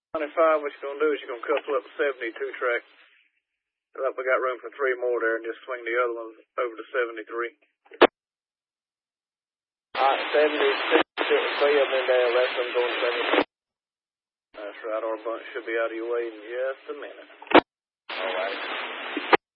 25, what you're going to do is you're going to couple up the 72 track. Look, we got room for 3 more there, and just swing the other one over to 73. All right, 76, 3 of them in there, left them going 73. That's right, our bunch should be out of your way in just a minute. All right.